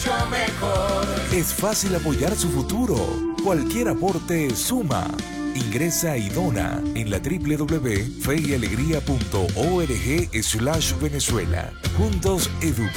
mejor. Es fácil apoyar su futuro. Cualquier aporte suma. Ingresa y dona en la www.feyyalegría.org/Venezuela. Juntos educamos.